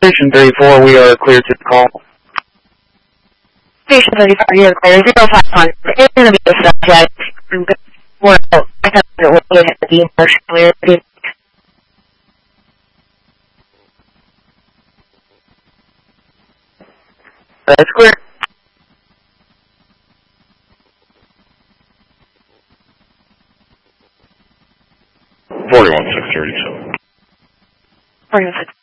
Station 34, we are clear to call. Station 34, you're clear. 0500. It's going to be the subject. Well, I thought it would hit the emotional clarity. That's clear. $41,637. 41,637.